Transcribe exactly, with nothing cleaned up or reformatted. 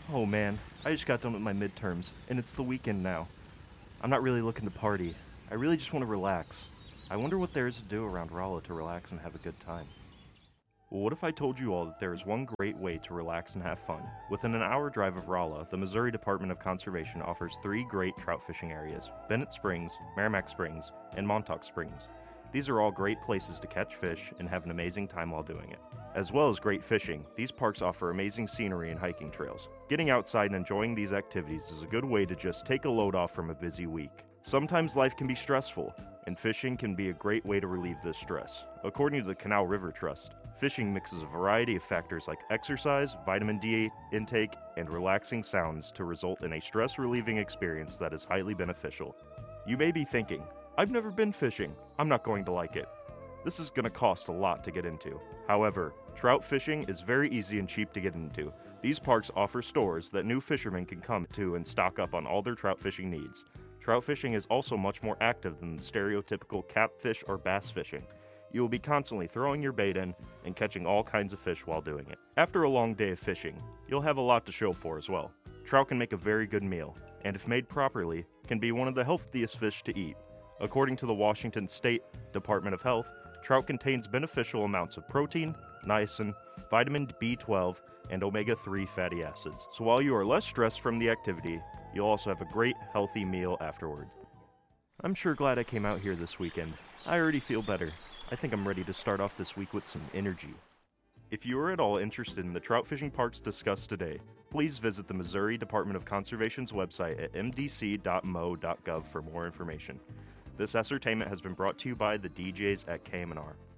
Oh man, I just got done with my midterms, and it's the weekend now. I'm not really looking to party. I really just want to relax. I wonder what there is to do around Rolla to relax and have a good time. Well, what if I told you all that there is one great way to relax and have fun? Within an hour drive of Rolla, the Missouri Department of Conservation offers three great trout fishing areas: Bennett Springs, Merrimack Springs, and Montauk Springs. These are all great places to catch fish and have an amazing time while doing it. As well as great fishing, these parks offer amazing scenery and hiking trails. Getting outside and enjoying these activities is a good way to just take a load off from a busy week. Sometimes life can be stressful, and fishing can be a great way to relieve this stress. According to the Canal River Trust, fishing mixes a variety of factors like exercise, vitamin D intake, and relaxing sounds to result in a stress-relieving experience that is highly beneficial. You may be thinking, I've never been fishing. I'm not going to like it. This is going to cost a lot to get into. However, trout fishing is very easy and cheap to get into. These parks offer stores that new fishermen can come to and stock up on all their trout fishing needs. Trout fishing is also much more active than the stereotypical catfish or bass fishing. You will be constantly throwing your bait in and catching all kinds of fish while doing it. After a long day of fishing, you'll have a lot to show for as well. Trout can make a very good meal, and if made properly, can be one of the healthiest fish to eat. According to the Washington State Department of Health, trout contains beneficial amounts of protein, niacin, vitamin B twelve, and omega three fatty acids. So while you are less stressed from the activity, you'll also have a great, healthy meal afterward. I'm sure glad I came out here this weekend. I already feel better. I think I'm ready to start off this week with some energy. If you are at all interested in the trout fishing parks discussed today, please visit the Missouri Department of Conservation's website at m d c dot m o dot gov for more information. This ascertainment has been brought to you by the D Js at K M N R.